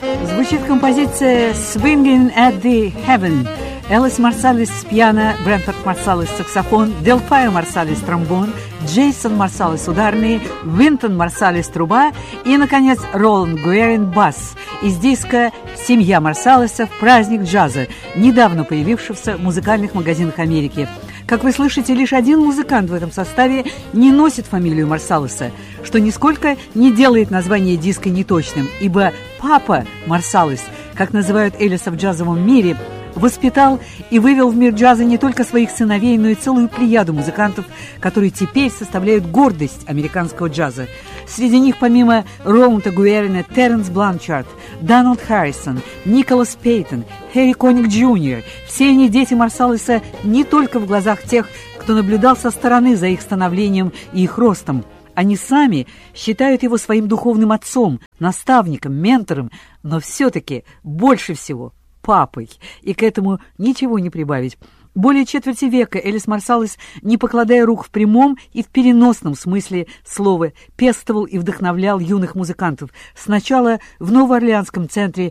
Звучит композиция «Swinging at the Heaven». Элис Марсалис – пиано, Брентфорд Марсалис – саксофон, Делфайо Марсалис – тромбон, Джейсон Марсалис – ударный, Винтон Марсалис – труба и, наконец, Роланд Гуэрин – бас из диска «Семья Марсалисов. Праздник джаза», недавно появившегося в музыкальных магазинах Америки. Как вы слышите, лишь один музыкант в этом составе не носит фамилию Марсалиса, что нисколько не делает название диска неточным, ибо папа Марсалис, как называют Элиса в джазовом мире, воспитал и вывел в мир джаза не только своих сыновей, но и целую плеяду музыкантов, которые теперь составляют гордость американского джаза. Среди них, помимо Роланда Гуэрина, Терренс Бланчард, Дональд Харрисон, Николас Пейтон, Хэри Коник Джуниор. Все они дети Марсалиса не только в глазах тех, кто наблюдал со стороны за их становлением и их ростом. Они сами считают его своим духовным отцом, наставником, ментором, но все-таки больше всего папой, и к этому ничего не прибавить. Более четверти века Элис Марсалис, не покладая рук в прямом и в переносном смысле слова, пестовал и вдохновлял юных музыкантов. Сначала в Новоорлеанском центре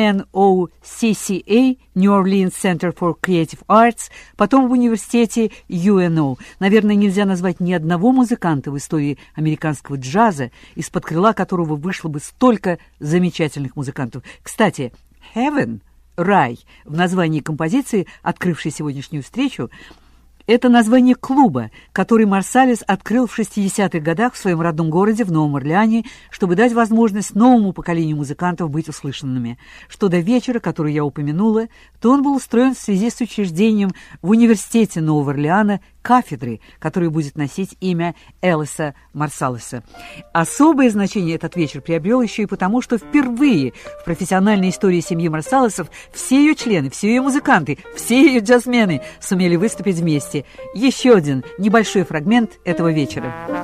NOCCA, New Orleans Center for Creative Arts, потом в университете UNO. Наверное, нельзя назвать ни одного музыканта в истории американского джаза, из-под крыла которого вышло бы столько замечательных музыкантов. Кстати, Heaven, «Рай» в названии композиции, открывшей сегодняшнюю встречу, это название клуба, который Марсалис открыл в 60-х годах в своем родном городе, в Новом Орлеане, чтобы дать возможность новому поколению музыкантов быть услышанными. Что до вечера, который я упомянула, то он был устроен в связи с учреждением в университете Нового Орлеана кафедры, которая будет носить имя Элиса Марсалиса. Особое значение этот вечер приобрел еще и потому, что впервые в профессиональной истории семьи Марсалисов все ее члены, все ее музыканты, все ее джазмены сумели выступить вместе. Еще один небольшой фрагмент этого вечера.